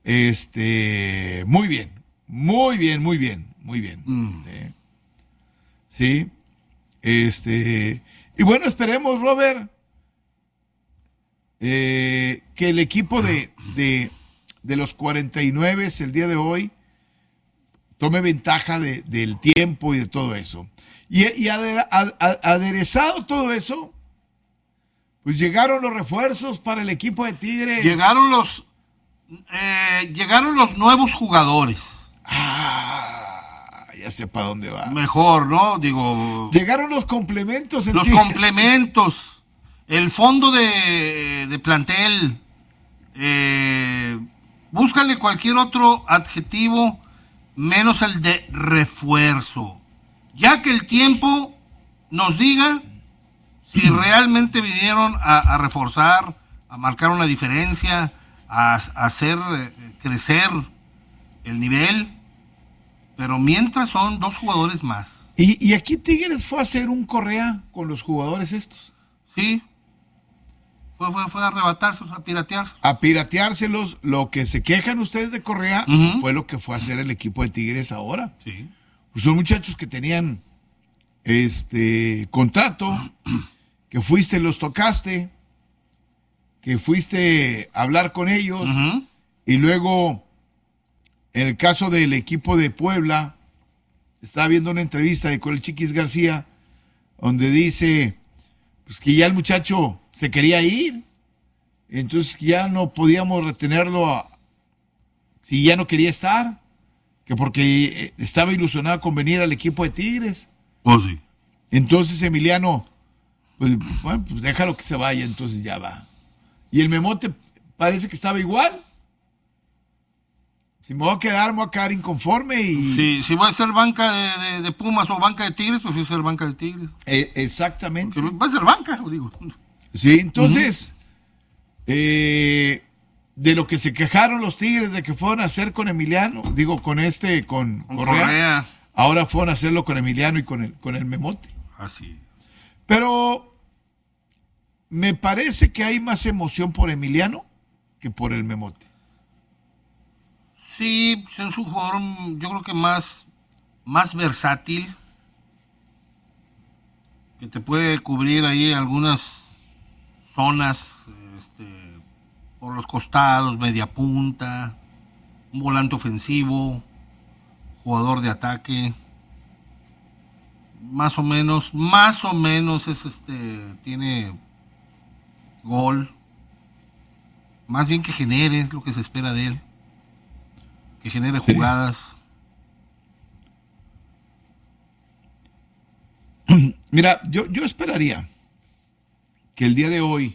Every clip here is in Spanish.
Muy bien, muy bien, muy bien, muy bien. Sí. Y bueno, esperemos, Robert, que el equipo de los 49 el día de hoy tome ventaja del tiempo y de todo eso. Y aderezado todo eso, pues llegaron los refuerzos para el equipo de Tigres. Llegaron los nuevos jugadores. Ya sé para dónde va. Mejor, ¿no? Digo. Llegaron los complementos. Los complementos. El fondo de plantel. Búscale cualquier otro adjetivo menos el de refuerzo. Ya que el tiempo nos diga si realmente vinieron a reforzar, a marcar una diferencia, a hacer crecer el nivel. Pero mientras son 2 jugadores más. ¿Y aquí Tigres fue a hacer un Correa con los jugadores estos? Sí. Fue a arrebatárselos, a pirateárselos. A pirateárselos. Lo que se quejan ustedes de Correa fue lo que fue a hacer el equipo de Tigres ahora. Sí. Pues son muchachos que tenían contrato, que fuiste, los tocaste, que fuiste a hablar con ellos, y luego, en el caso del equipo de Puebla, estaba viendo una entrevista con el Chiquis García, donde dice pues, que ya el muchacho se quería ir, entonces ya no podíamos retenerlo si ya no quería estar, que porque estaba ilusionado con venir al equipo de Tigres. Oh, sí. Entonces Emiliano, pues déjalo que se vaya, entonces ya va. Y el Memote parece que estaba igual. Si me voy a quedar inconforme y... Si voy a ser banca de Pumas o banca de Tigres, pues voy a ser banca de Tigres. Exactamente. Porque va a ser banca, digo. Sí, entonces, de lo que se quejaron los Tigres de que fueron a hacer con Emiliano, con Correa, ahora fueron a hacerlo con Emiliano y con el Memote. Así es. Pero me parece que hay más emoción por Emiliano que por el Memote. Sí, es un jugador, yo creo que más versátil, que te puede cubrir ahí algunas zonas, por los costados, media punta, un volante ofensivo, jugador de ataque, más o menos es tiene gol, más bien que genere, es lo que se espera de él. Que genere jugadas. Mira, yo esperaría que el día de hoy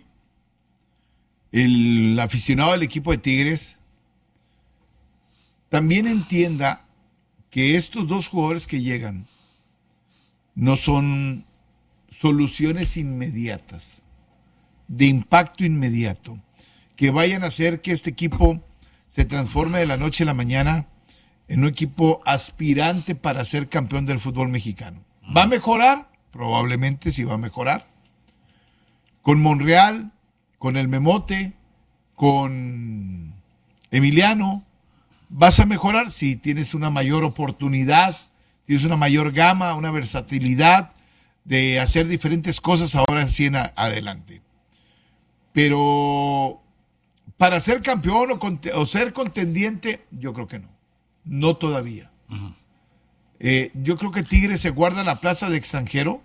el aficionado del equipo de Tigres también entienda que estos 2 jugadores que llegan no son soluciones inmediatas, de impacto inmediato, que vayan a hacer que este equipo se transforme de la noche a la mañana en un equipo aspirante para ser campeón del fútbol mexicano. ¿Va a mejorar? Probablemente sí va a mejorar. Con Monreal, con el Memote, con Emiliano, ¿vas a mejorar? Sí, tienes una mayor oportunidad, tienes una mayor gama, una versatilidad de hacer diferentes cosas ahora sí en adelante. Pero... para ser campeón o ser contendiente, yo creo que no. No todavía. Yo creo que Tigres se guarda la plaza de extranjero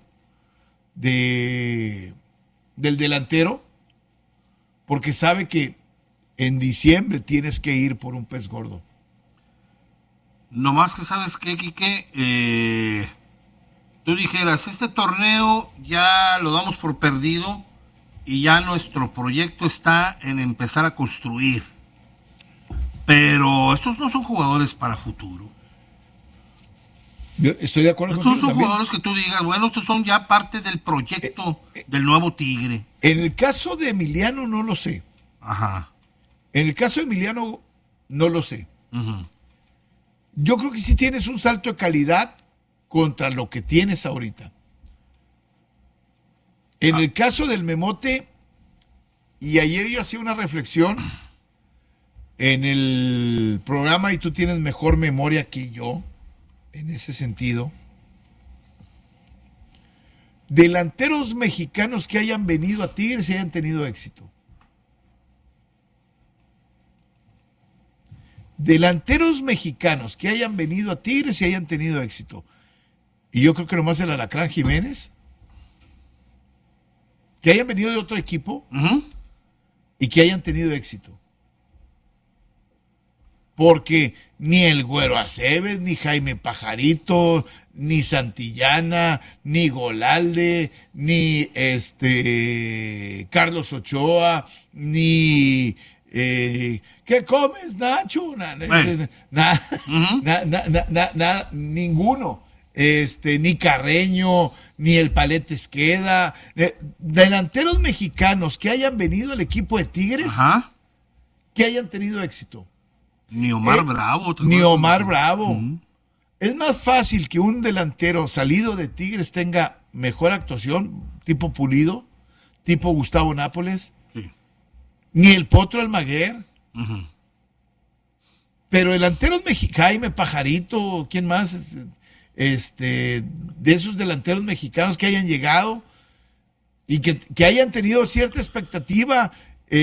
del delantero porque sabe que en diciembre tienes que ir por un pez gordo. No más que sabes que, Quique, tú dijeras, este torneo ya lo damos por perdido y ya nuestro proyecto está en empezar a construir. Pero estos no son jugadores para futuro. Yo estoy de acuerdo con eso. Estos son jugadores que tú digas, bueno, estos son ya parte del proyecto del nuevo Tigre. En el caso de Emiliano no lo sé. Ajá. En el caso de Emiliano no lo sé. Yo creo que sí tienes un salto de calidad contra lo que tienes ahorita. En el caso del Memote, y ayer yo hacía una reflexión, en el programa y tú tienes mejor memoria que yo en ese sentido. Delanteros mexicanos que hayan venido a Tigres y hayan tenido éxito. Delanteros mexicanos que hayan venido a Tigres y hayan tenido éxito. Y yo creo que nomás el Alacrán Jiménez. Que hayan venido de otro equipo y que hayan tenido éxito. Porque ni el Güero Aceves, ni Jaime Pajarito, ni Santillana, ni Golalde, ni Carlos Ochoa, ni ¿qué comes, Nacho? Ninguno. Ni Carreño, ni el Palete Esqueda, delanteros mexicanos que hayan venido al equipo de Tigres, que hayan tenido éxito. Ni Omar Bravo. Ni Omar Bravo. Es más fácil que un delantero salido de Tigres tenga mejor actuación, tipo Pulido, tipo Gustavo Nápoles, ni el Potro Almaguer. Pero delanteros mexicanos, Jaime Pajarito, ¿quién más? De esos delanteros mexicanos que hayan llegado y que hayan tenido cierta expectativa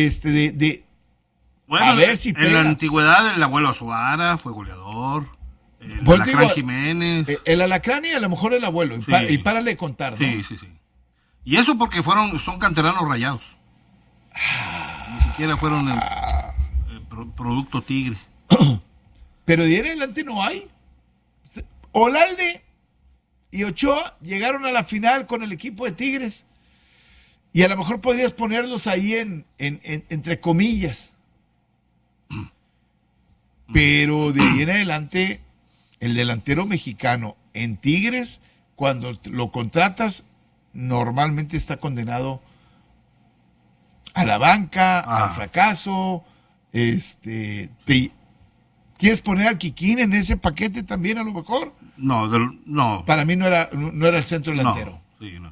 bueno, a ver si pega. En la antigüedad el abuelo Azuara fue goleador, el Alacrán Jiménez. El Alacrán y a lo mejor el abuelo, y párale de contar, ¿no? Sí. Y eso porque son canteranos Rayados. Ni siquiera fueron el producto Tigre. Pero de ahí en adelante no hay. Olalde y Ochoa llegaron a la final con el equipo de Tigres y a lo mejor podrías ponerlos ahí entre comillas, pero de ahí en adelante el delantero mexicano en Tigres, cuando lo contratas, normalmente está condenado a la banca, al fracaso. ¿Quieres poner al Kikín en ese paquete también a lo mejor? No. Para mí no era el centro delantero. No.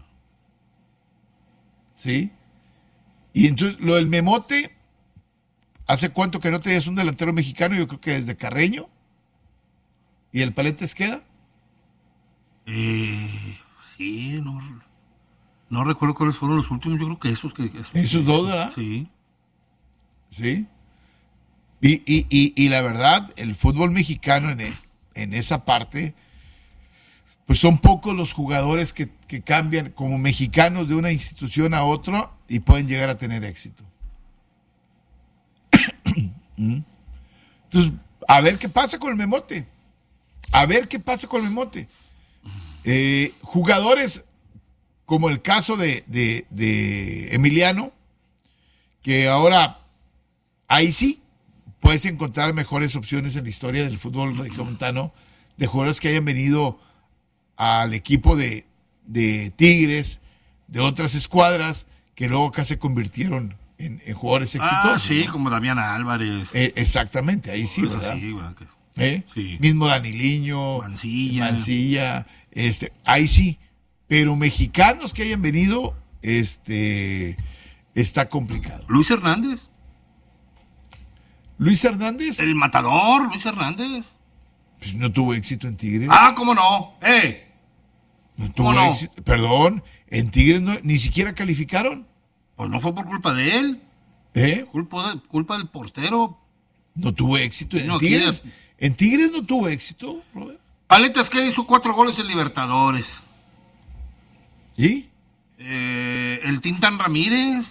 ¿Sí? Y entonces, lo del Memote, ¿hace cuánto que no tenías un delantero mexicano? Yo creo que desde Carreño. ¿Y el Palete Esqueda? Sí, no recuerdo cuáles fueron los últimos. Yo creo que esos dos, ¿verdad? Sí. Sí. Y la verdad, el fútbol mexicano en esa parte, pues son pocos los jugadores que cambian como mexicanos de una institución a otra y pueden llegar a tener éxito. Entonces, a ver qué pasa con el Memote. Jugadores como el caso de Emiliano, que ahora ahí sí puedes encontrar mejores opciones en la historia del fútbol regiomontano de jugadores que hayan venido al equipo de Tigres, de otras escuadras, que luego acá se convirtieron en jugadores exitosos. Sí, ¿no? Como Damián Álvarez. Exactamente, ahí sí, ¿verdad? Sí. Mismo Daniliño, Mancilla. Ahí sí, pero mexicanos que hayan venido, está complicado. Luis Hernández. El matador, Luis Hernández. Pues no tuvo éxito en Tigres. ¿Cómo no? No tuvo éxito. Perdón, en Tigres ni siquiera calificaron. Pues no fue por culpa de él. Culpa del portero. No tuvo éxito. En Tigres no tuvo éxito, Robert. Palete Esqueda hizo 4 goles en Libertadores. ¿Y? El Tintán Ramírez.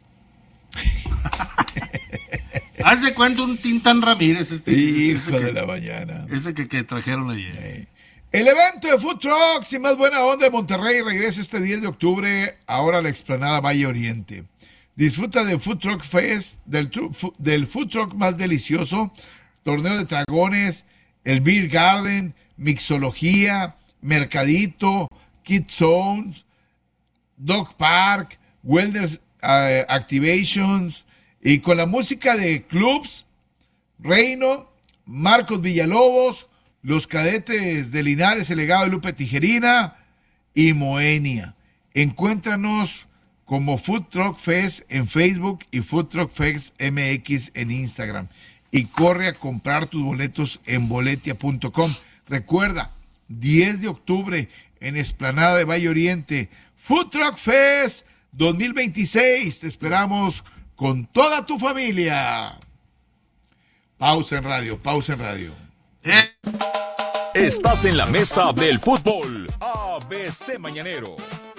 Haz de cuenta un Tintán Ramírez. Hijo de la mañana. Ese que trajeron ayer. El evento de Food Trucks y más buena onda de Monterrey regresa este 10 de octubre, ahora a la explanada Valle Oriente. Disfruta del Food Truck Fest, del Food Truck más delicioso, torneo de dragones, el Beer Garden, mixología, mercadito, Kid Zones, Dog Park, Wellness Activations, y con la música de Clubs, Reino, Marcos Villalobos, Los Cadetes de Linares, el legado de Lupe Tijerina y Moenia. Encuéntranos como Food Truck Fest en Facebook y Food Truck Fest MX en Instagram. y corre a comprar tus boletos en boletia.com. Recuerda, 10 de octubre en Explanada de Valle Oriente, Food Truck Fest 2026. Te esperamos con toda tu familia. Pausa en radio, pausa en radio. Estás en la mesa del fútbol. ABC Mañanero.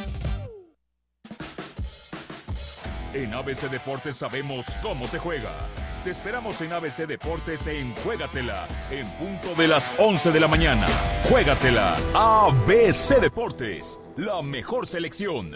En ABC Deportes sabemos cómo se juega. Te esperamos en ABC Deportes en Juégatela, en punto de las 11 de la mañana. Juégatela, ABC Deportes, la mejor selección.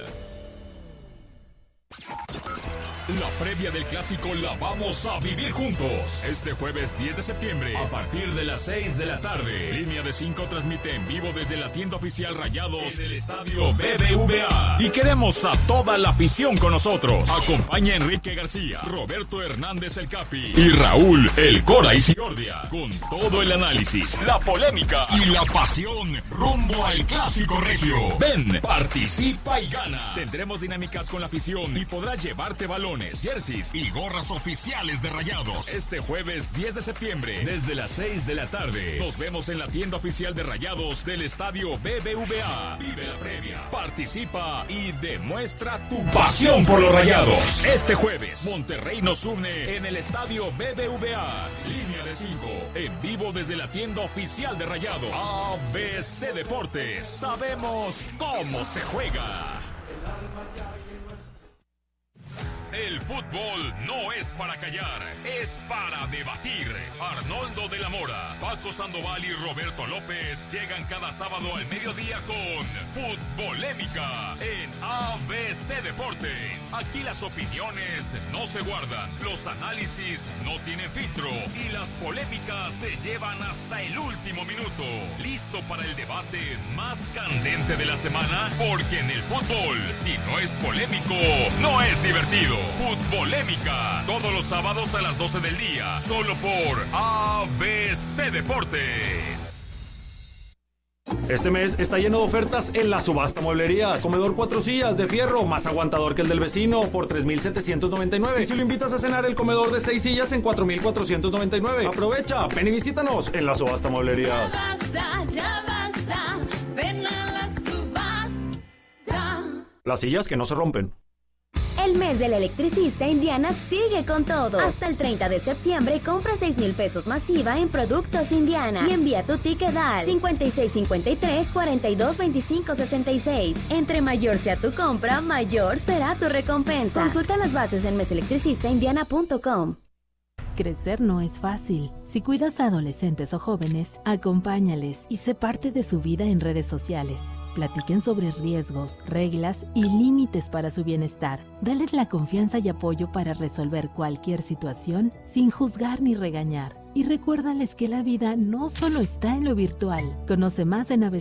La previa del clásico la vamos a vivir juntos. Este jueves 10 de septiembre, a partir de las 6 de la tarde. Línea de 5 transmite en vivo desde la tienda oficial Rayados en el estadio BBVA. Y queremos a toda la afición con nosotros. Acompaña a Enrique García, Roberto Hernández el Capi y Raúl el Cora Isiordia. Con todo el análisis, la polémica y la pasión rumbo al clásico regio. Ven, participa y gana. Tendremos dinámicas con la afición y podrás llevarte balones, jerseys y gorras oficiales de Rayados. Este jueves 10 de septiembre, desde las 6 de la tarde. Nos vemos en la tienda oficial de Rayados del estadio BBVA. Vive la previa, participa y demuestra tu pasión por los Rayados. Este jueves, Monterrey nos une en el estadio BBVA. Línea de 5, en vivo desde la tienda oficial de Rayados. ABC Deportes, sabemos cómo se juega. El fútbol no es para callar, es para debatir. Arnoldo de la Mora, Paco Sandoval y Roberto López llegan cada sábado al mediodía con Futbolémica en ABC Deportes. Aquí las opiniones no se guardan, los análisis no tienen filtro y las polémicas se llevan hasta el último minuto. ¿Listo para el debate más candente de la semana? Porque en el fútbol, si no es polémico, no es divertido. Futbolémica, todos los sábados a las 12 del día, solo por ABC Deportes. Este mes está lleno de ofertas en la subasta Mueblerías. Comedor 4 sillas de fierro, más aguantador que el del vecino, por $3,799. Y si lo invitas a cenar, el comedor de 6 sillas en $4,499. Aprovecha, ven y visítanos en la subasta Mueblerías. Ya basta, ven a la subasta. Las sillas que no se rompen. El mes del electricista Indiana sigue con todo. Hasta el 30 de septiembre compra 6,000 pesos masiva en productos Indiana y envía tu ticket al 5653-422566. Entre mayor sea tu compra, mayor será tu recompensa. Consulta las bases en meselectricistaindiana.com. Crecer no es fácil. Si cuidas a adolescentes o jóvenes, acompáñales y sé parte de su vida en redes sociales. Platiquen sobre riesgos, reglas y límites para su bienestar. Dales la confianza y apoyo para resolver cualquier situación sin juzgar ni regañar. Y recuérdales que la vida no solo está en lo virtual. Conoce más en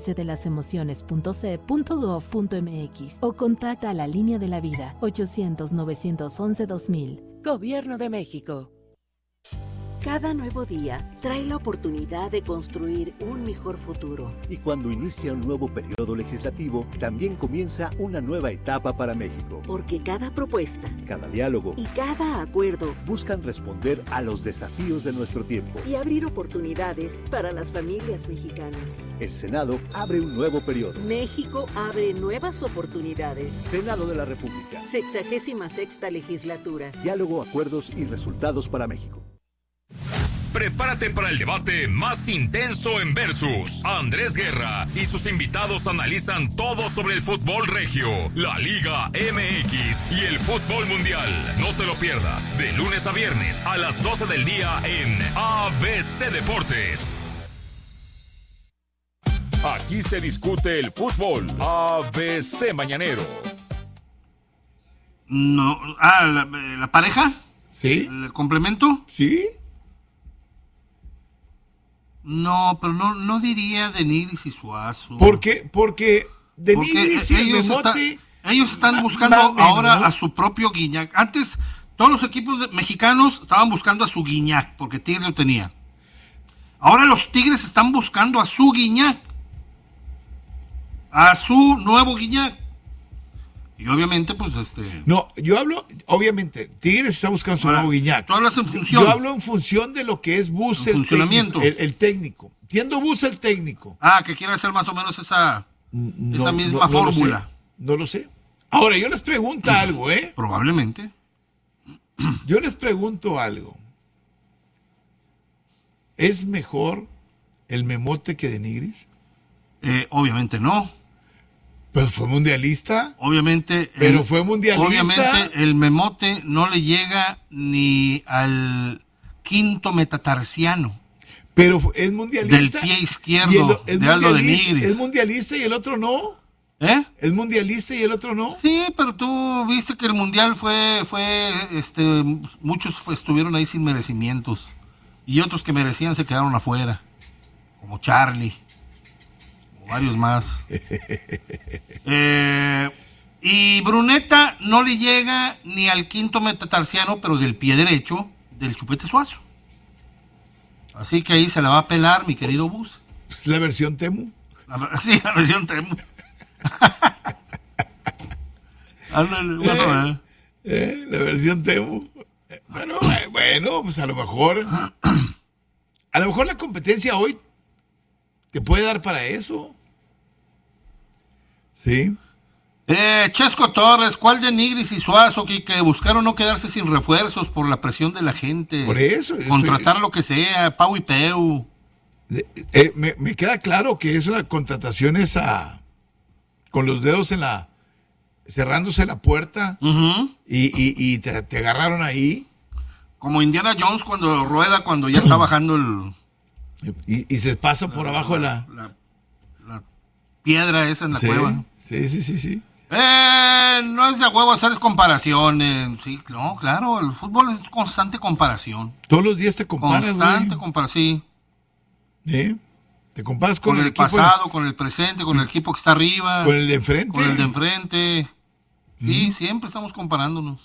abcdelasemociones.ce.gov.mx o contacta a la Línea de la Vida 800-911-2000. Gobierno de México. Cada nuevo día trae la oportunidad de construir un mejor futuro. Y cuando inicia un nuevo periodo legislativo, también comienza una nueva etapa para México. Porque cada propuesta, cada diálogo y cada acuerdo buscan responder a los desafíos de nuestro tiempo y abrir oportunidades para las familias mexicanas. El Senado abre un nuevo periodo. México abre nuevas oportunidades. Senado de la República. 66ª legislatura. Diálogo, acuerdos y resultados para México. Prepárate para el debate más intenso en Versus. Andrés Guerra y sus invitados analizan todo sobre el fútbol regio, la Liga MX y el fútbol mundial. No te lo pierdas, de lunes a viernes a las 12 del día en ABC Deportes. Aquí se discute el fútbol. ABC Mañanero. No, ¿la pareja? ¿Sí? ¿El complemento? ¿Sí? No, pero no diría Denigris y Suazo. Porque Denigris y ellos están buscando ahora a su propio Guiñac. Antes, todos los equipos mexicanos estaban buscando a su Guiñac, porque Tigre lo tenía. Ahora los Tigres están buscando a su Guiñac. A su nuevo Guiñac. Y obviamente, pues, No, yo hablo, obviamente, Tigres está buscando su nuevo Guiñac. Tú hablas en función. Yo hablo en función de lo que es Bus, En funcionamiento. el técnico. Siendo Bus el técnico. Que quiere hacer más o menos esa misma no fórmula. No lo sé. Ahora, yo les pregunto algo, ¿eh? Probablemente. Yo les pregunto algo. ¿Es mejor el Memote que de Nigris? Obviamente no. Pues fue mundialista. Obviamente. Pero fue mundialista. Obviamente el Memote no le llega ni al quinto metatarsiano. Pero es mundialista. Del pie izquierdo de Aldo de Nigris. ¿Es mundialista y el otro no? ¿Es mundialista y el otro no? Sí, pero tú viste que el mundial muchos estuvieron ahí sin merecimientos. Y otros que merecían se quedaron afuera. Como Charlie. O varios más. Y Bruneta no le llega ni al quinto metatarsiano, pero del pie derecho del Chupete Suazo. Así que ahí se la va a pelar, mi querido Bus. Pues la versión Temu. Sí, la versión Temu. Ándale, la versión Temu. Pero bueno, pues a lo mejor la competencia hoy te puede dar para eso. Sí. Chesco Torres, ¿cuál de Nigris y Suazo que buscaron no quedarse sin refuerzos por la presión de la gente? Por eso. Contratar lo que sea, Pau y Peu. Me queda claro que es una contratación con los dedos cerrándose la puerta. Uh-huh. y te agarraron ahí. Como Indiana Jones cuando ya está bajando el... Y se pasa por abajo de la piedra esa en la cueva. Sí. No es de huevo hacer comparaciones. Sí, no, claro, el fútbol es constante comparación. Todos los días te comparas, constante comparación. ¿Sí? Te comparas con el pasado, con el presente, con el equipo que está arriba. Con el de enfrente. Con el de enfrente. Sí, siempre estamos comparándonos.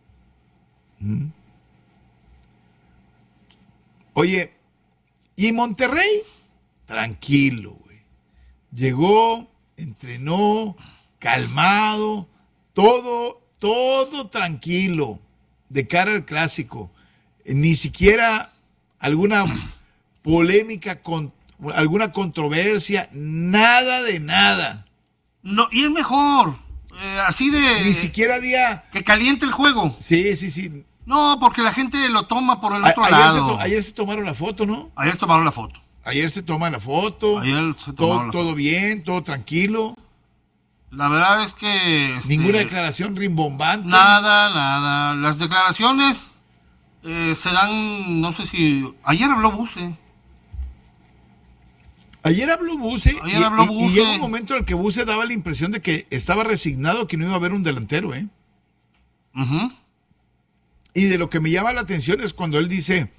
Oye, ¿y Monterrey? Tranquilo, güey. Llegó, entrenó, calmado, todo tranquilo de cara al clásico. Ni siquiera alguna polémica, alguna controversia, nada de nada. No, y es mejor, así de... Ni siquiera día... Que caliente el juego. Sí. No, porque la gente lo toma por el otro lado. Ayer se tomaron la foto, ¿no? Ayer tomaron la foto. Ayer se toma la foto. Todo bien, todo tranquilo. La verdad es que... Ninguna declaración rimbombante. Nada. Las declaraciones se dan, no sé si... Ayer habló Buse. Y llegó un momento en el que Buse daba la impresión de que estaba resignado, que no iba a haber un delantero, ¿eh? Uh-huh. Y de lo que me llama la atención es cuando él dice,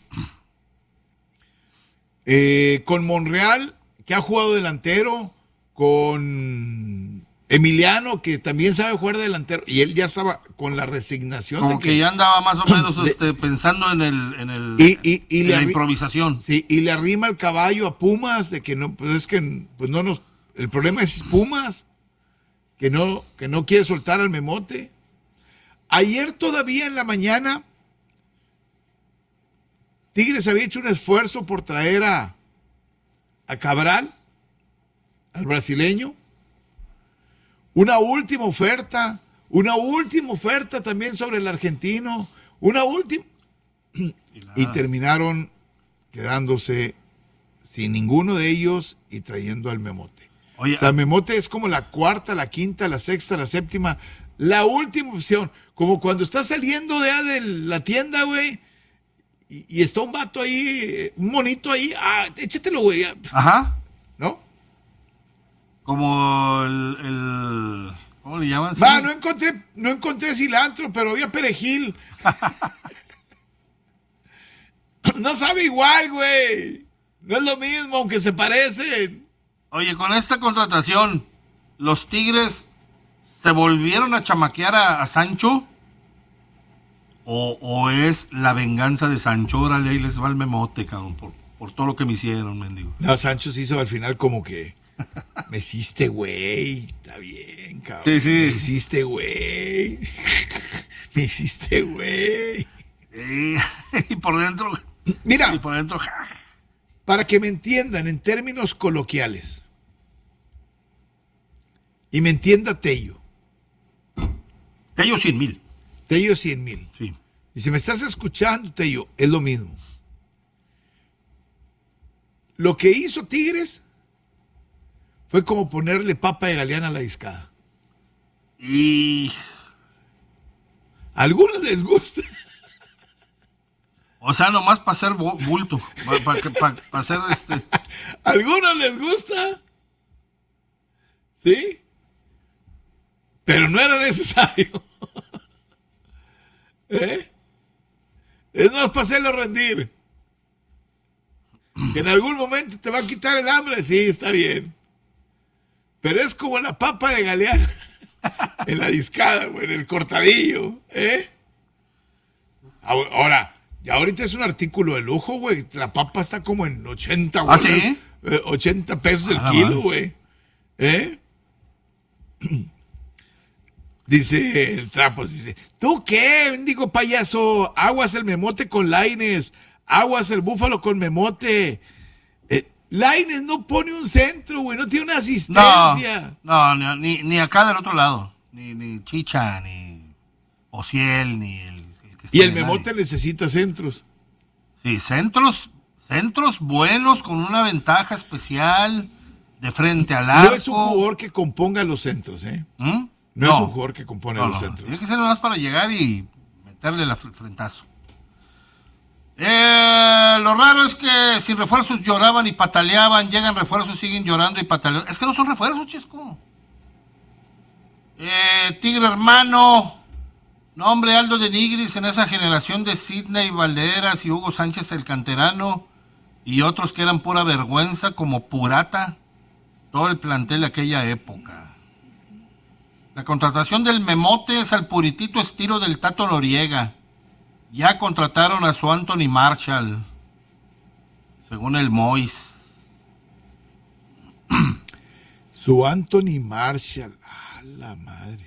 con Monreal, que ha jugado delantero, con Emiliano, que también sabe jugar delantero, y él ya estaba con la resignación. Como que ya andaba más o menos pensando en la improvisación. Sí, y le arrima el caballo a Pumas, de que no, pues es que pues no nos... El problema es Pumas, que no quiere soltar al Memote. Ayer todavía en la mañana, Tigres había hecho un esfuerzo por traer a Cabral, al brasileño. Una última oferta también sobre el argentino. Y terminaron quedándose sin ninguno de ellos y trayendo al Memote. Oye, o sea, Memote es como la cuarta, la quinta, la sexta, la séptima, la última opción. Como cuando estás saliendo de la tienda, güey, y está un vato ahí, un monito ahí, échatelo, güey. Ajá. ¿No? Como el ¿cómo le llaman? ¿Sí? No encontré cilantro, pero había perejil. No sabe igual, güey. No es lo mismo, aunque se parecen. Oye, con esta contratación, los Tigres se volvieron a chamaquear a Sancho. ¿O es la venganza de Sancho? Órale, ahí les va el Memote, cabrón, por todo lo que me hicieron, mendigo. No, Sancho se hizo al final como que Me hiciste güey. Está bien, cabrón. Sí, sí. Me hiciste güey. Me hiciste güey. Y por dentro. Mira, Y por dentro. para que me entiendan en términos coloquiales. Y me entienda Tello. Tello 100,000. Tello 100,000. Sí. Y si me estás escuchando, Tello, es lo mismo. Lo que hizo Tigres fue como ponerle papa de Galeana a la discada. Y. A algunos les gusta. O sea, nomás para hacer bulto. Para hacer A algunos les gusta. ¿Sí? Pero no era necesario. ¿Eh? Es más para hacerlo rendir. Que en algún momento te va a quitar el hambre. Sí, está bien. Pero es como la papa de Galeana. En la discada, güey, en el cortadillo. ¿Eh? Ahora, ya ahorita es un artículo de lujo, güey. La papa está como en 80, güey. ¿Ah, sí? 80 pesos el kilo, güey. ¿Eh? Dice el Trapos, dice, ¿tú qué, bendigo payaso? Aguas el memote con Lainez, aguas el búfalo con memote. Lainez no pone un centro, güey, no tiene una asistencia. No, ni acá del otro lado. Ni Chicha, ni Ociel, ni el que está Y el en memote nadie. necesita centros. Sí, centros buenos con una ventaja especial de frente al arco. No es un jugador que componga los centros, ¿eh? ¿Mm? No es un jugador que compone los centros. Tiene que ser nada más para llegar y meterle el frentazo. Lo raro es que sin refuerzos lloraban y pataleaban, llegan refuerzos, siguen llorando y pataleando. Es que no son refuerzos, Chesco. Tigre hermano. No, hombre, Aldo de Nigris en esa generación de Sidney Valderas y Hugo Sánchez el canterano y otros que eran pura vergüenza como Purata. Todo el plantel de aquella época. La contratación del Memote es al puritito estilo del Tato Noriega. Ya contrataron a su Anthony Marshall, según el Mois. Su Anthony Marshall. ¡A la madre!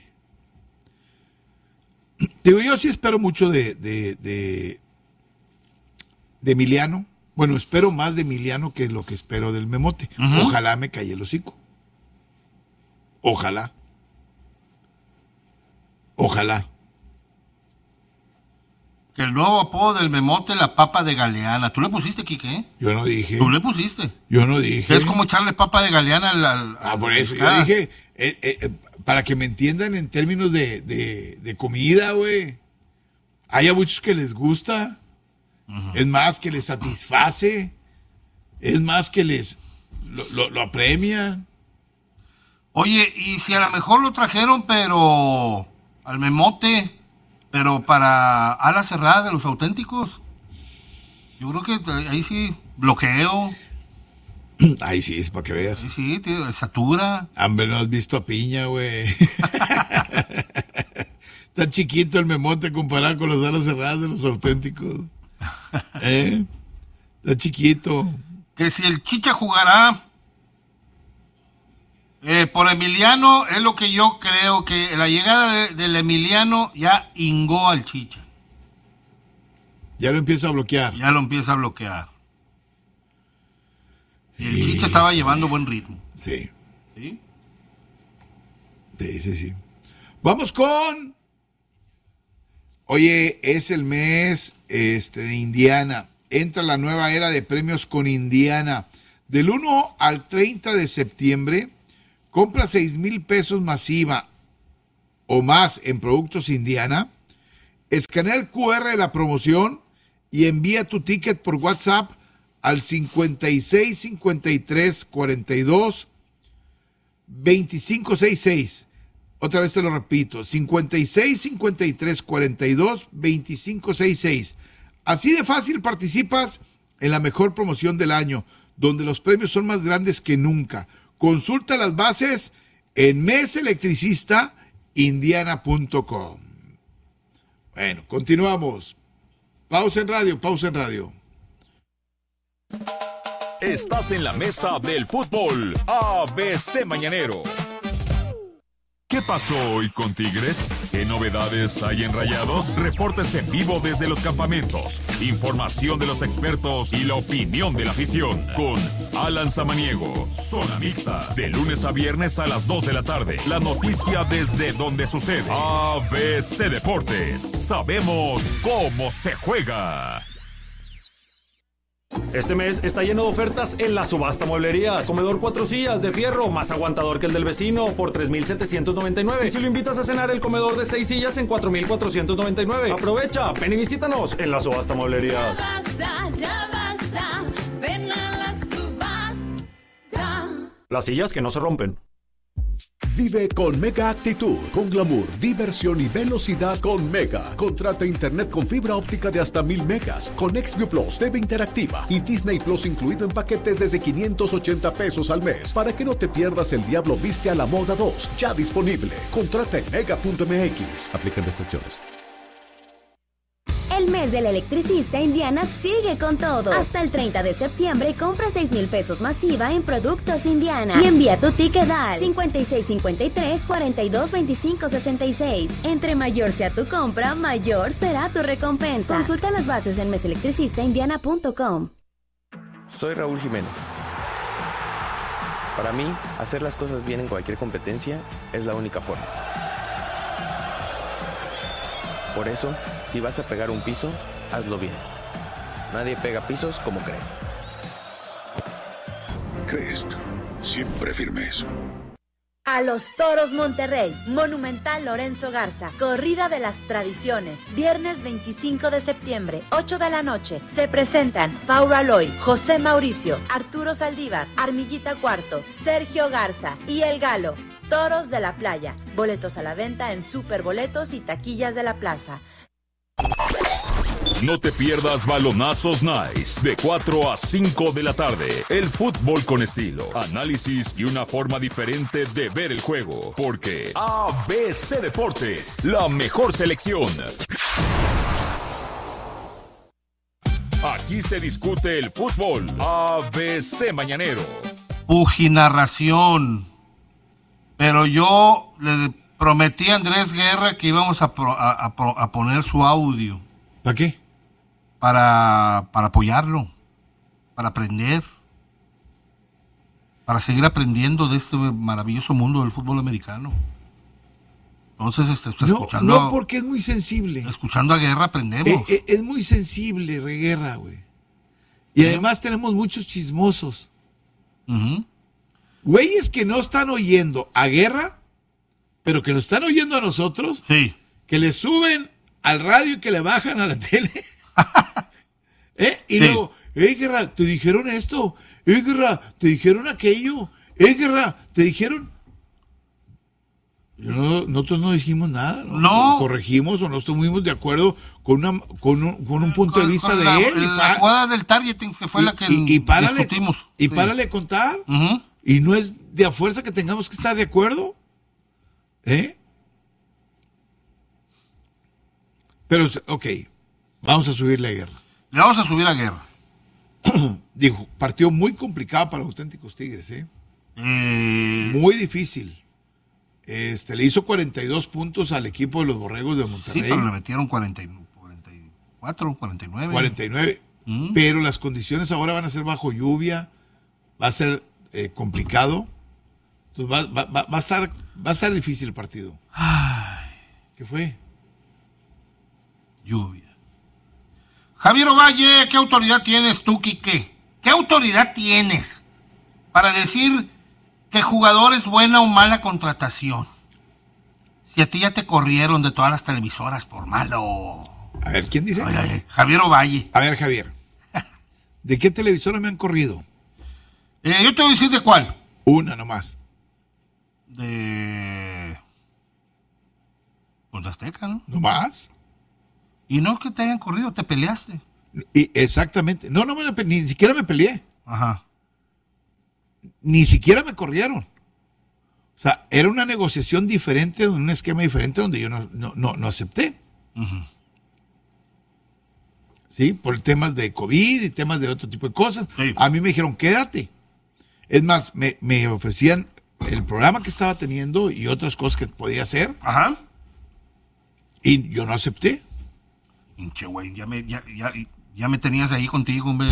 Digo, yo sí espero mucho de Emiliano. Bueno, espero más de Emiliano que lo que espero del Memote. Uh-huh. Ojalá me calle el hocico. Ojalá. Que el nuevo apodo del Memote, la papa de Galeana. ¿Tú le pusiste, Quique? Yo no dije. Tú le pusiste. Yo no dije. Es como echarle papa de Galeana al por eso. pescado. Yo dije, para que me entiendan en términos de comida, güey. Hay a muchos que les gusta. Uh-huh. Es más, que les satisface. Es más, que les lo apremian. Oye, y si a lo mejor lo trajeron, pero al Memote, pero para ala cerrada de los auténticos, yo creo que ahí sí, bloqueo. Ahí sí, es para que veas. Ahí sí, tío, satura. Hombre, no has visto a Piña, güey. Está chiquito el Memote comparado con las alas cerradas de los auténticos. Está chiquito. Que si el Chicha jugará por Emiliano, es lo que yo creo, que la llegada del Emiliano ya hingó al Chicha. Ya lo empieza a bloquear. Ya lo empieza a bloquear. Y el Chicha estaba llevando buen ritmo. Sí. ¿Sí? Sí. Vamos con... Oye, es el mes de Indiana. Entra la nueva era de premios con Indiana. Del 1 al 30 de septiembre, compra 6,000 pesos masiva o más en productos Indiana. Escanea el QR de la promoción y envía tu ticket por WhatsApp al 56 53 42 25 66. Otra vez te lo repito, 56 53 42 25 66. Así de fácil participas en la mejor promoción del año, donde los premios son más grandes que nunca. Consulta las bases en meselectricistaindiana.com. Bueno, continuamos. Pausa en radio. Estás en la mesa del fútbol ABC Mañanero. ¿Qué pasó hoy con Tigres? ¿Qué novedades hay en Rayados? Reportes en vivo desde los campamentos, información de los expertos y la opinión de la afición. Con Alan Samaniego, Zona Mixta, de lunes a viernes a las 2 de la tarde. La noticia desde donde sucede. ABC Deportes. Sabemos cómo se juega. Este mes está lleno de ofertas en la subasta mueblerías. Comedor 4 sillas de fierro, más aguantador que el del vecino, por 3,799. Y si lo invitas a cenar, el comedor de 6 sillas en 4,499. Aprovecha, ven y visítanos en la subasta mueblerías. Ya basta, ven a la subasta. Las sillas que no se rompen. Vive con Mega Actitud, con glamour, diversión y velocidad con Mega. Contrata internet con fibra óptica de hasta 1000 megas, con XView Plus, TV interactiva y Disney Plus incluido en paquetes desde 580 pesos al mes, para que no te pierdas El Diablo Viste a la Moda 2, ya disponible. Contrata en mega.mx. Aplican restricciones. El mes del electricista Indiana sigue con todo. Hasta el 30 de septiembre compra 6,000 pesos masiva en productos Indiana y envía tu ticket al 5653-422566. Entre mayor sea tu compra, mayor será tu recompensa. Consulta las bases en meselectricistaindiana.com. Soy Raúl Jiménez. Para mí, hacer las cosas bien en cualquier competencia es la única forma. Por eso, si vas a pegar un piso, hazlo bien. Nadie pega pisos como Crest. Crest, siempre firmes. A los Toros Monterrey, Monumental Lorenzo Garza, Corrida de las Tradiciones, viernes 25 de septiembre, 8 de la noche. Se presentan Fauro Aloy, José Mauricio, Arturo Saldívar, Armillita Cuarto, Sergio Garza y El Galo. Toros de la Playa. Boletos a la venta en Superboletos y taquillas de la plaza. No te pierdas Balonazos Nice, de 4 a 5 de la tarde. El fútbol con estilo, análisis y una forma diferente de ver el juego. Porque ABC Deportes, la mejor selección. Aquí se discute el fútbol. ABC Mañanero. Pujinarración. Pero yo le prometí a Andrés Guerra que íbamos a poner su audio. ¿Para qué? Para apoyarlo, para aprender, para seguir aprendiendo de este maravilloso mundo del fútbol americano. Entonces, escuchando... No, porque es muy sensible. Escuchando a Guerra aprendemos. Es muy sensible, Guerra, güey. Y además tenemos muchos chismosos. Güeyes que no están oyendo a Guerra, pero que nos están oyendo a nosotros. Sí. Que le suben al radio y que le bajan a la tele. Y luego, Guerra, te dijeron esto. Guerra, te dijeron aquello. Guerra, te dijeron... nosotros no dijimos nada, ¿no? No. Corregimos o no estuvimos de acuerdo con un punto de vista de él. La jugada del targeting, que fue la que discutimos. Y párale a contar. Y no es de a fuerza que tengamos que estar de acuerdo. Pero, ok, vamos a subirle a Guerra. Le vamos a subir a Guerra. Dijo, partido muy complicado para los auténticos Tigres, muy difícil. Le hizo 42 puntos al equipo de los Borregos de Monterrey. Sí, pero le metieron 44, 49. 49. Pero las condiciones ahora van a ser bajo lluvia. Va a ser complicado. Entonces va a estar difícil el partido. Ay. ¿Qué fue? Lluvia. Javier Ovalle, ¿qué autoridad tienes tú, Quique? ¿Qué autoridad tienes para decir que jugador es buena o mala contratación? Si a ti ya te corrieron de todas las televisoras por malo. A ver, ¿quién dice? Oye, Javier Ovalle. A ver, Javier. ¿De qué televisora me han corrido? Yo te voy a decir de cuál. Una nomás. De Azteca, ¿no? ¿Nomás? Y no que te hayan corrido, te peleaste. Exactamente. No, ni siquiera me peleé. Ajá. Ni siquiera me corrieron. O sea, era una negociación diferente, un esquema diferente donde yo no acepté. ¿sí? Por temas de COVID y temas de otro tipo de cosas. Sí. A mí me dijeron, quédate. Es más, me ofrecían el programa que estaba teniendo y otras cosas que podía hacer. Ajá. Y yo no acepté. Pinche güey, ya me tenías ahí contigo, hombre.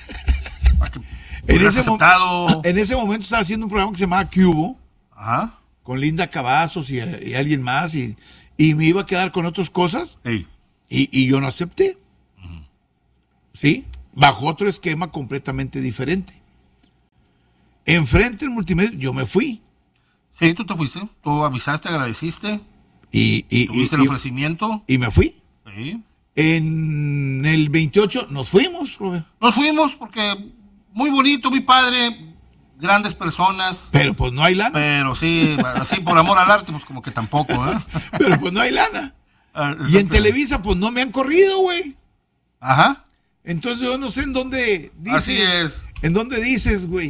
En ese momento estaba haciendo un programa que se llamaba Cubo. Ajá. Con Linda Cavazos y alguien más. Y me iba a quedar con otras cosas. Sí. Y yo no acepté. ¿Sí? Bajo otro esquema completamente diferente. Enfrente del multimedia, yo me fui. Sí, tú te fuiste. Tú avisaste, agradeciste. Tuviste el ofrecimiento. Y me fui. Sí. En el 28 nos fuimos, Robert. Nos fuimos porque muy bonito, muy padre, grandes personas. Pero pues no hay lana. Pero sí, así por amor al arte, pues como que tampoco, ¿eh? Pero pues no hay lana. Y en Televisa, pues no me han corrido, güey. Ajá. Entonces yo no sé en dónde dices. Así es. ¿En dónde dices, güey?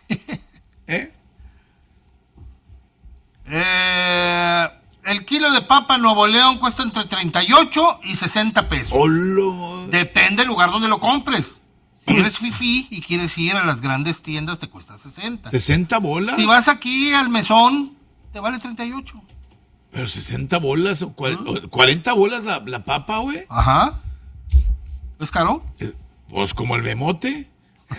El kilo de papa en Nuevo León cuesta entre 38 y 60 pesos. ¡Hola! Depende del lugar donde lo compres. Si eres fifí y quieres ir a las grandes tiendas, te cuesta 60. ¿60 bolas? Si vas aquí al mesón, te vale 38. Pero 60 bolas o 40 bolas la papa, güey. Ajá. ¿Es caro? Pues como el memote.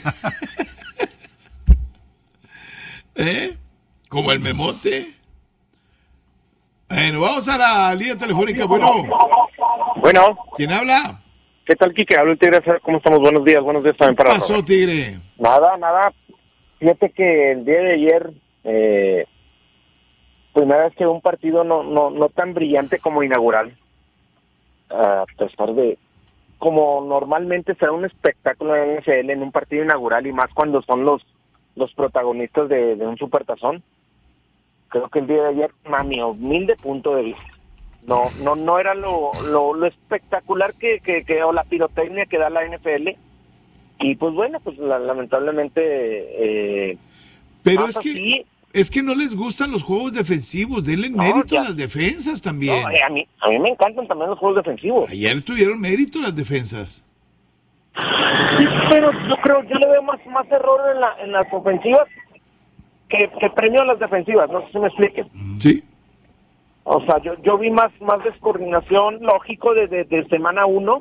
Como el memote. Bueno, vamos a la línea telefónica. Bueno. ¿Quién habla? ¿Qué tal, Quique? Hablo el Tigre. ¿Cómo estamos? Buenos días también para ¿Qué pasó, Tigre? Nada. Fíjate que el día de ayer, primera vez que veo un partido no tan brillante como inaugural. A pesar de, como normalmente será un espectáculo en la NFL en un partido inaugural y más cuando son los protagonistas de un supertazón. Creo que el día de ayer, a mi humilde punto de vista, no era lo espectacular que o la pirotecnia que da la NFL. Y pues bueno, pues lamentablemente pero es que no les gustan los juegos defensivos. Denle mérito a las defensas también. No, a mí me encantan también los juegos defensivos. Ayer tuvieron mérito las defensas. Sí, pero yo le veo más error en las ofensivas que premio a las defensivas. No sé si me expliques. Sí. O sea, yo vi más descoordinación, lógico, desde semana 1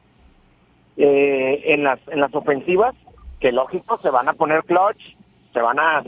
en las ofensivas, que lógico se van a poner clutch, se van a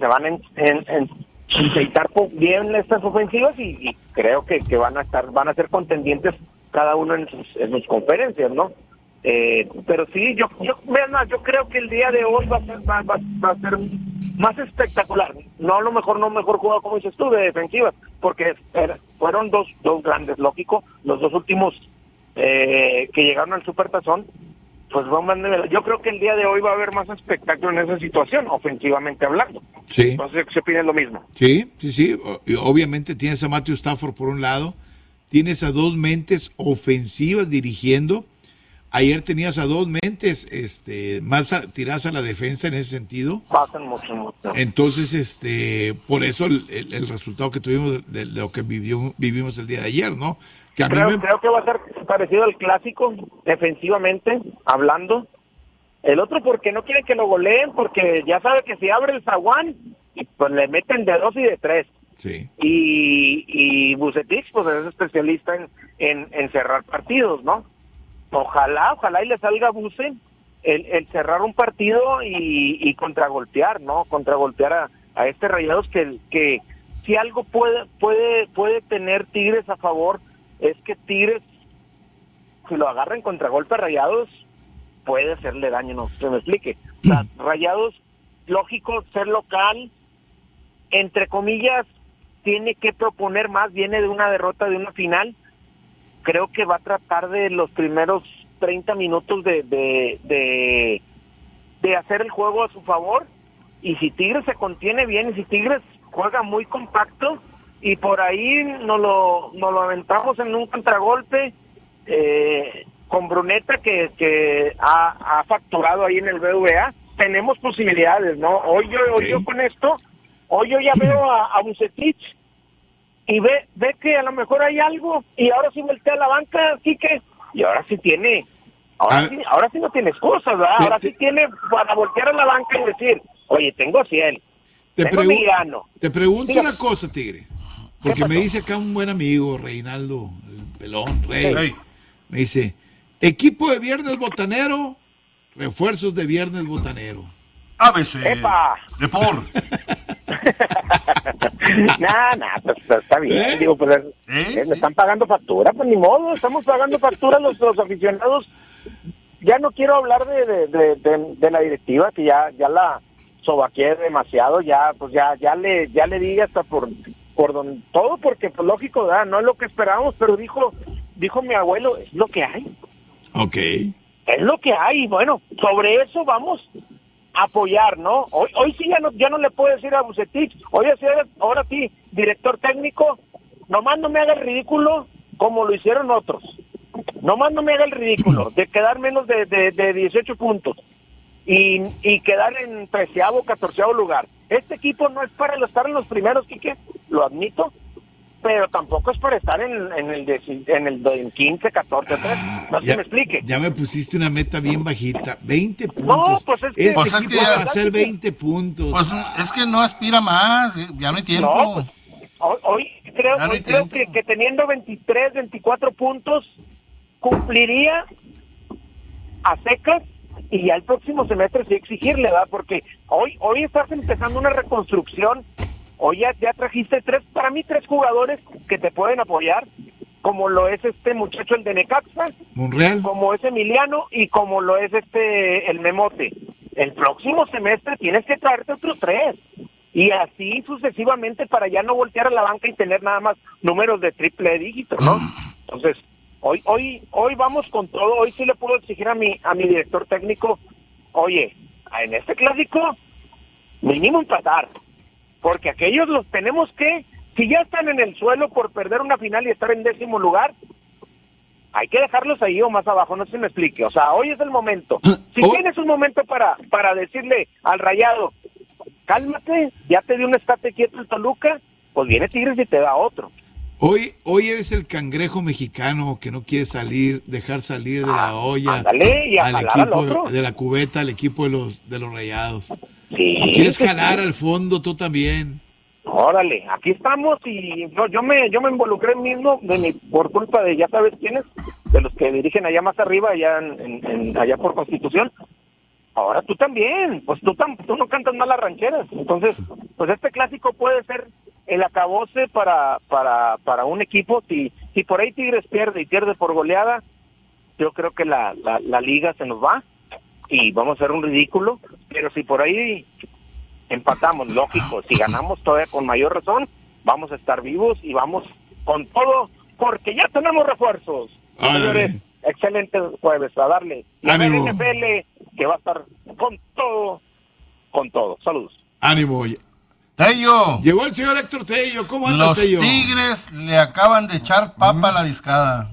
incitar bien estas ofensivas y creo que van a ser contendientes cada uno en sus conferencias, ¿no? Pero sí, yo creo que el día de hoy va a ser más espectacular. No a lo mejor jugado como dices tú de defensivas, porque fueron dos grandes, lógico, los dos últimos que llegaron al Supertazón. Pues yo creo que el día de hoy va a haber más espectáculo en esa situación, ofensivamente hablando. Sí. No sé si opinan lo mismo. Sí. Obviamente tienes a Matthew Stafford por un lado, tienes a dos mentes ofensivas dirigiendo. Ayer tenías a dos mentes más tiradas a la defensa en ese sentido. Pasan mucho. Entonces, por eso el resultado que tuvimos de lo que vivimos el día de ayer, ¿no? Que creo que va a ser parecido al clásico, defensivamente, hablando. El otro porque no quieren que lo goleen, porque ya sabe que si abre el zaguán, pues le meten de 2 y de 3. Sí. Y Bucetich, pues es especialista en cerrar partidos, ¿no? Ojalá y le salga a Buce el cerrar un partido y contragolpear, ¿no? Contragolpear a este Rayados que si algo puede tener Tigres a favor es que Tigres, si lo agarra en contragolpe a Rayados, puede hacerle daño, no se me explique. O sea, Rayados, lógico, ser local, entre comillas, tiene que proponer más, viene de una derrota de una final. Creo que va a tratar de los primeros 30 minutos de hacer el juego a su favor, y si Tigres se contiene bien y si Tigres juega muy compacto y por ahí nos lo aventamos en un contragolpe con Bruneta que ha facturado ahí en el BVA, tenemos posibilidades, ¿no? Hoy yo con esto, hoy yo ya veo a Bucetich y ve que a lo mejor hay algo, y ahora sí voltea a la banca, Quique, y ahora sí tiene Ahora sí no tiene excusas, ¿verdad? Ahora sí tiene para voltear a la banca y decir, oye, tengo 100, tengo Emiliano. Te pregunto una cosa, Tigre, porque me dice acá un buen amigo, Reinaldo, el pelón, Rey, me dice, equipo de viernes botanero, refuerzos de viernes botanero. ABC. ¡Epa! Report. Pues está bien. Digo, pues me están pagando factura, pues ni modo, estamos pagando factura los aficionados. Ya no quiero hablar de la directiva, que ya la sobaqué demasiado, ya le di hasta por todo, porque pues lógico, ¿verdad? No es lo que esperábamos, pero dijo mi abuelo, es lo que hay. Ok. Es lo que hay, bueno, sobre eso vamos a apoyar, ¿no? Hoy sí ya no le puedo decir a Bucetich, ahora sí, director técnico, nomás no me haga el ridículo como lo hicieron otros. Nomás no me haga el ridículo de quedar menos de 18 puntos y quedar en 13º, 14º lugar. Este equipo no es para estar en los primeros, Quique, lo admito, pero tampoco es para estar en el 15, 14, 13. No se me explique. Ya me pusiste una meta bien bajita, 20 puntos. No, pues es que... Este equipo va a hacer 20 puntos. Pues es que no aspira más, ya no hay tiempo. No, pues, hoy creo que teniendo 23, 24 puntos, cumpliría a secas, y ya el próximo semestre sí exigirle, ¿verdad? Porque hoy estás empezando una reconstrucción. Hoy ya trajiste para mí tres jugadores que te pueden apoyar, como lo es este muchacho, el de Necaxa, Monreal, como es Emiliano y como lo es el Memote. El próximo semestre tienes que traerte otros 3 y así sucesivamente para ya no voltear a la banca y tener nada más números de triple dígito, ¿no? Entonces, hoy vamos con todo. Hoy sí le puedo exigir a mi director técnico, oye, en este clásico mínimo empatar. Porque aquellos los tenemos que, si ya están en el suelo por perder una final y estar en 10º lugar, hay que dejarlos ahí o más abajo, no se me explique. O sea, hoy es el momento. Si tienes un momento para decirle al Rayado, cálmate, ya te dio un estate quieto el Toluca, pues viene Tigres y te da otro. Hoy eres el cangrejo mexicano que no quiere dejar salir de la olla al equipo de la cubeta, al equipo de los Rayados. Sí, ¿Quieres jalar al fondo tú también? Órale, aquí estamos y yo me involucré mismo por culpa de ya sabes quiénes, de los que dirigen allá más arriba, allá por Constitución. Ahora tú también, pues tú no cantas mal las rancheras. Entonces, pues este clásico puede ser el acabose para un equipo. Si por ahí Tigres pierde por goleada, yo creo que la liga se nos va y vamos a hacer un ridículo. Pero si por ahí empatamos, lógico, si ganamos todavía con mayor razón, vamos a estar vivos y vamos con todo, porque ya tenemos refuerzos. Señores, excelente jueves, a darle. Y a ver NFL, que va a estar con todo. Saludos. Ánimo. Tello. Llegó el señor Héctor Tello. ¿Cómo andas, Tello? Los Tigres le acaban de echar papa a la discada.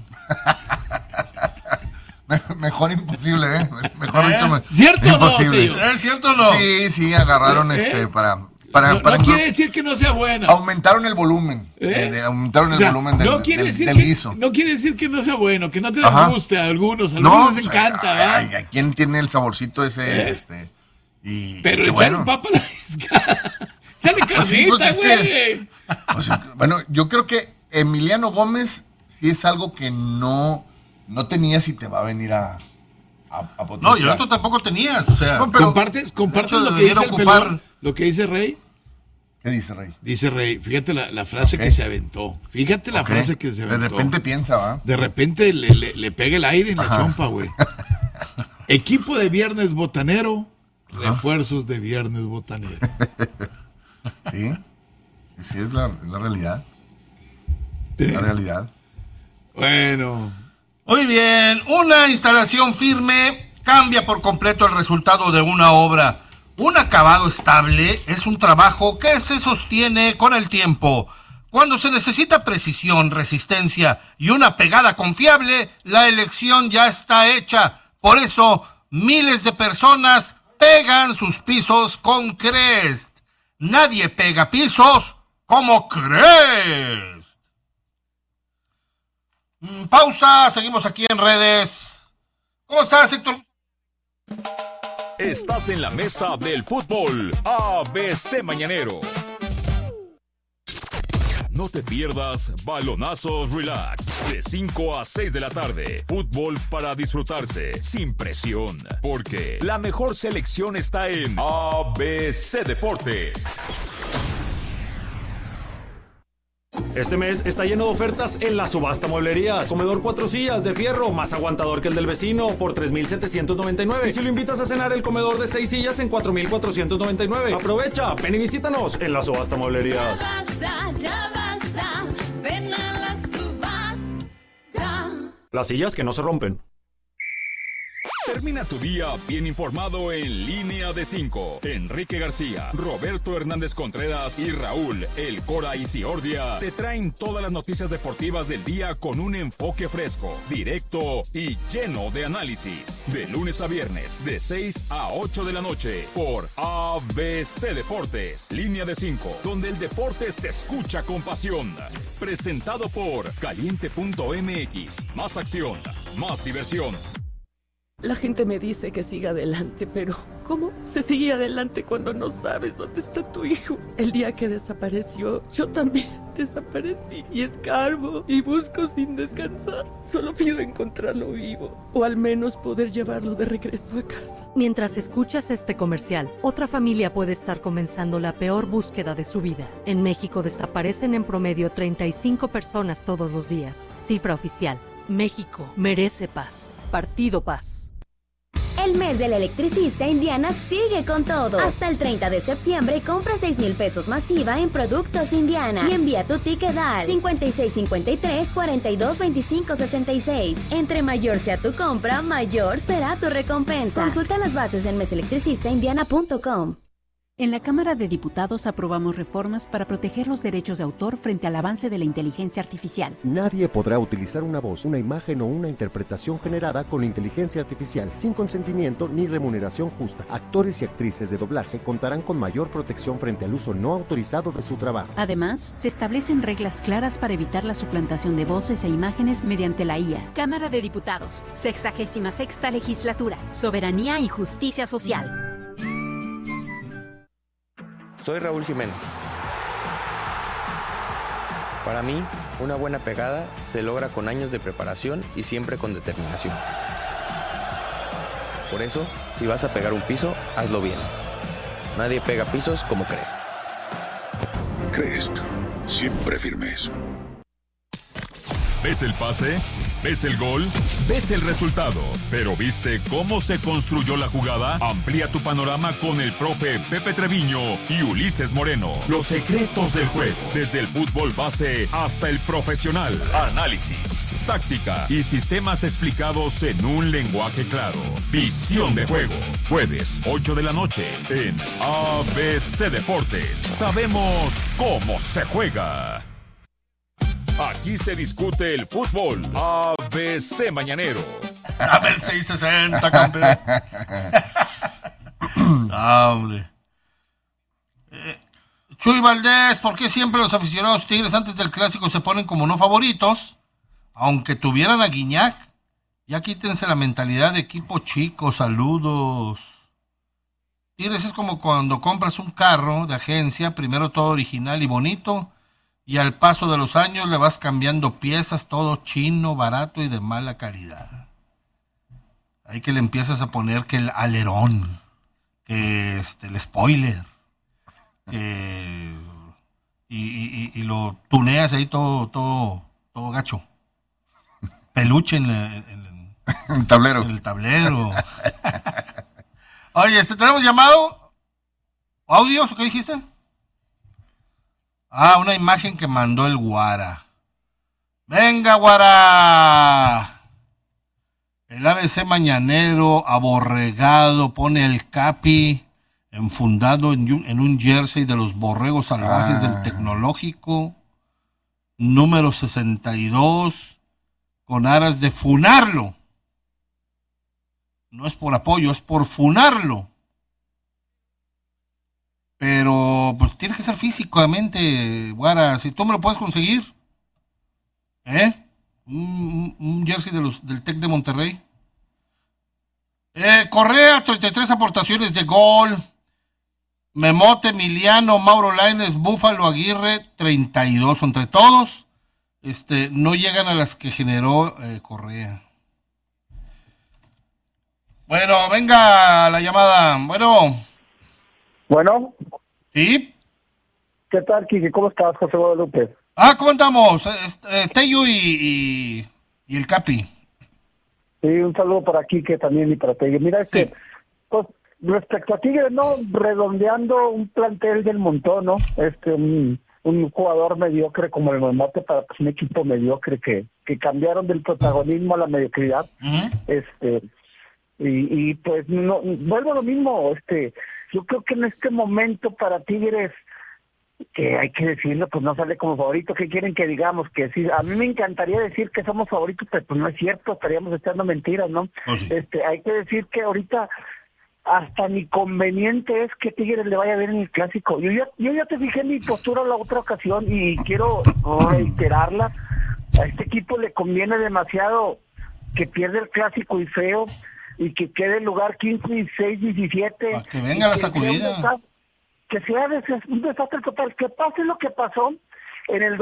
Mejor imposible, ¿eh? Mejor dicho, ¿cierto imposible. o no? ¿Es cierto o no? Sí, agarraron no quiere decir que no sea buena. Aumentaron el volumen. Aumentaron el volumen del guiso. No quiere decir que no sea bueno, que no te guste a algunos les encanta, ¿verdad? ¿A quién tiene el saborcito ese? Pero le echaron papa a la discada. Sale carnita, güey. Bueno, yo creo que Emiliano Gómez sí es algo que no tenías y te va a venir a potenciar. No, yo esto tampoco tenías, o sea. No, pero compartes lo que dice el pelón, lo que dice Rey. ¿Qué dice Rey? Dice Rey, fíjate la frase que se aventó. Fíjate la frase que se aventó. De repente piensa, ¿va? De repente le pega el aire en la chompa, güey. Equipo de viernes botanero, refuerzos de viernes botanero. Sí, es la realidad. La realidad. Bueno. Muy bien, una instalación firme cambia por completo el resultado de una obra. Un acabado estable es un trabajo que se sostiene con el tiempo. Cuando se necesita precisión, resistencia y una pegada confiable, la elección ya está hecha. Por eso, miles de personas pegan sus pisos con Crest. Nadie pega pisos como Crest. Pausa, seguimos aquí en redes. ¿Cómo estás, Héctor? Estás en la mesa del fútbol ABC Mañanero. No te pierdas Balonazos Relax de 5 a 6 de la tarde. Fútbol para disfrutarse sin presión, porque la mejor selección está en ABC Deportes. Este mes está lleno de ofertas en la subasta mueblerías. Comedor 4 sillas de fierro, más aguantador que el del vecino, por 3,799. Y si lo invitas a cenar, el comedor de 6 sillas en 4,499. Aprovecha, ven y visítanos en la subasta mueblerías. Ya basta, ven a la subasta. Las sillas que no se rompen. Termina tu día bien informado en Línea de 5. Enrique García, Roberto Hernández Contreras y Raúl El Cora Isiordia te traen todas las noticias deportivas del día con un enfoque fresco, directo y lleno de análisis. De lunes a viernes, de 6 a 8 de la noche, por ABC Deportes. Línea de 5, donde el deporte se escucha con pasión. Presentado por Caliente.mx. Más acción, más diversión. La gente me dice que siga adelante, pero ¿cómo se sigue adelante cuando no sabes dónde está tu hijo? El día que desapareció, yo también desaparecí y escarbo y busco sin descansar. Solo pido encontrarlo vivo o al menos poder llevarlo de regreso a casa. Mientras escuchas este comercial, otra familia puede estar comenzando la peor búsqueda de su vida. En México desaparecen en promedio 35 personas todos los días. Cifra oficial. México merece paz. Partido Paz. El mes del electricista Indiana sigue con todo. Hasta el 30 de septiembre compra 6,000 pesos masiva en productos Indiana y envía tu ticket al 5653-422566. Entre mayor sea tu compra, mayor será tu recompensa. Consulta las bases en meselectricistaindiana.com. En la Cámara de Diputados aprobamos reformas para proteger los derechos de autor frente al avance de la inteligencia artificial. Nadie podrá utilizar una voz, una imagen o una interpretación generada con inteligencia artificial sin consentimiento ni remuneración justa. Actores y actrices de doblaje contarán con mayor protección frente al uso no autorizado de su trabajo. Además, se establecen reglas claras para evitar la suplantación de voces e imágenes mediante la IA. Cámara de Diputados, 66ª Legislatura, Soberanía y Justicia Social. Soy Raúl Jiménez. Para mí, una buena pegada se logra con años de preparación y siempre con determinación. Por eso, si vas a pegar un piso, hazlo bien. Nadie pega pisos como Crest. Crest, siempre firmes. ¿Ves el pase? ¿Ves el gol? ¿Ves el resultado? ¿Pero viste cómo se construyó la jugada? Amplía tu panorama con el profe Pepe Treviño y Ulises Moreno. Los secretos del juego, desde el fútbol base hasta el profesional. Análisis, táctica y sistemas explicados en un lenguaje claro. Visión de juego. Jueves, 8 de la noche, en ABC Deportes. Sabemos cómo se juega. Aquí se discute el fútbol. ABC Mañanero. A ver, 660, campeón. Hombre. Chuy Valdés, ¿por qué siempre los aficionados Tigres antes del clásico se ponen como no favoritos? Aunque tuvieran a Guiñac, ya quítense la mentalidad de equipo chico. Saludos. Tigres es como cuando compras un carro de agencia, primero todo original y bonito, y al paso de los años le vas cambiando piezas, todo chino, barato y de mala calidad. Ahí que le empiezas a poner que el alerón, que el spoiler, y lo tuneas ahí todo gacho. Peluche en el tablero. En el tablero. Oye, ¿tenemos llamado? ¿Audios o qué dijiste? Una imagen que mandó el Guara. ¡Venga, Guara! El ABC Mañanero, aborregado, pone el capi enfundado en un jersey de los borregos salvajes del Tecnológico, número 62, con aras de funarlo. No es por apoyo, es por funarlo. Pero pues tiene que ser físicamente, Guara. Si tú me lo puedes conseguir, un jersey del Tec de Monterrey, Correa, 33 aportaciones de gol. Memote, Emiliano, Mauro Lainez, Búfalo, Aguirre, 32 entre todos. No llegan a las que generó Correa. Bueno, venga la llamada. Bueno. ¿Sí? ¿Qué tal, Kike? ¿Cómo estás, José Guadalupe? ¿Cómo andamos? Tello y el Capi. Sí, un saludo para Kike también y para Tello. Mira, pues, respecto a Tigres, ¿no? Redondeando un plantel del montón, ¿no? Un jugador mediocre como el Memote para pues, un equipo mediocre que cambiaron del protagonismo a la mediocridad. Y pues no vuelvo a lo mismo, yo creo que en este momento para Tigres, que hay que decirlo, pues no sale como favorito. ¿Qué quieren que digamos? Que sí, a mí me encantaría decir que somos favoritos, pero pues no es cierto, estaríamos echando mentiras, ¿no? Oh, sí. Hay que decir que ahorita hasta ni conveniente es que Tigres le vaya a ver en el clásico. Yo ya te fijé en mi postura la otra ocasión y quiero reiterarla. A este equipo le conviene demasiado que pierda el clásico y feo y que quede en lugar 15, 16, 17. Para que venga la sacudida. Que sea un desastre total. Que pase lo que pasó en el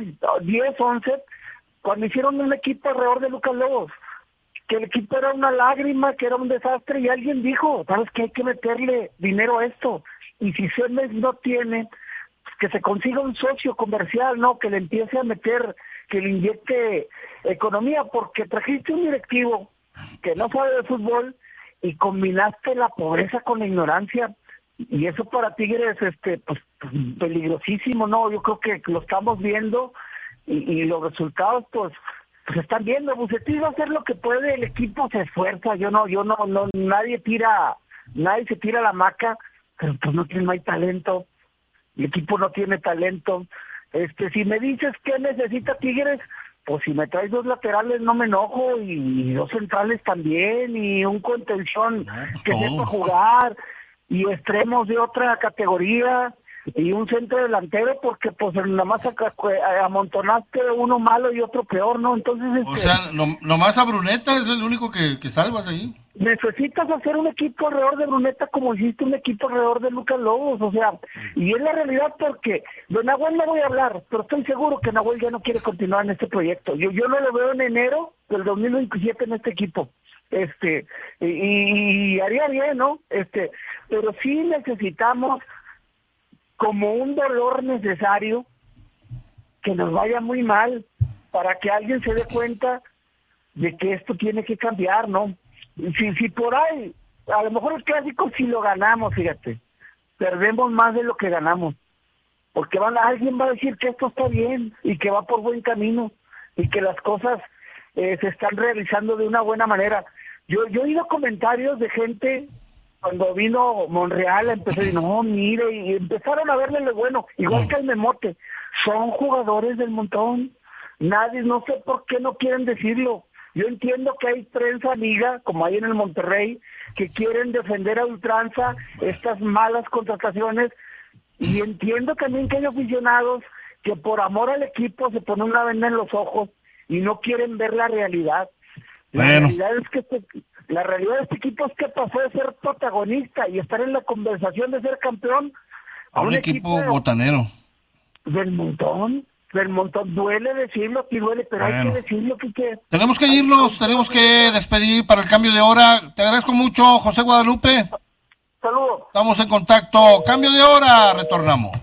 2010-11 cuando hicieron un equipo alrededor de Lucas Lobos. Que el equipo era una lágrima, que era un desastre, y alguien dijo, ¿sabes qué? Hay que meterle dinero a esto. Y si Cemex no tiene, pues que se consiga un socio comercial, ¿no? Que le empiece a meter, que le inyecte economía, porque trajiste un directivo que no sabe de fútbol y combinaste la pobreza con la ignorancia. Y eso para Tigres es pues peligrosísimo, ¿no? Yo creo que lo estamos viendo y los resultados, pues están viendo. Bucetich va a hacer lo que puede, el equipo se esfuerza, nadie se tira la hamaca, pero pues no hay talento, el equipo no tiene talento. Si me dices que necesita Tigres, pues si me traes 2 laterales no me enojo, y 2 centrales también, y un contención que sepa jugar, y extremos de otra categoría, y un centro delantero, porque pues nada más amontonaste uno malo y otro peor, ¿no? Entonces o sea, nomás a Bruneta es el único que salvas ahí. Necesitas hacer un equipo alrededor de Bruneta como hiciste un equipo alrededor de Lucas Lobos, o sea, y es la realidad, porque de Nahuel no voy a hablar, pero estoy seguro que Nahuel ya no quiere continuar en este proyecto. Yo no lo veo en enero del 2027 en este equipo. Y haría bien, ¿no? Pero sí necesitamos como un dolor necesario que nos vaya muy mal para que alguien se dé cuenta de que esto tiene que cambiar, ¿no? Si por ahí, a lo mejor el clásico si lo ganamos, fíjate, perdemos más de lo que ganamos, porque alguien va a decir que esto está bien y que va por buen camino y que las cosas se están realizando de una buena manera. Yo he oído comentarios de gente cuando vino Monreal, empezó a decir, no, mire, y empezaron a verle lo bueno, igual que el Memote, son jugadores del montón, no sé por qué no quieren decirlo. Yo entiendo que hay prensa amiga, como hay en el Monterrey, que quieren defender a ultranza estas malas contrataciones, y entiendo también que hay aficionados que por amor al equipo se ponen una venda en los ojos y no quieren ver la realidad. La realidad es que la realidad de este equipo es que pasó de ser protagonista y estar en la conversación de ser campeón a un equipo botanero. Del montón, duele decirlo, sí duele, pero hay que decirlo que... Tenemos que irnos, tenemos que despedir para el cambio de hora. Te agradezco mucho, José Guadalupe. Saludos. Estamos en contacto. Cambio de hora, retornamos.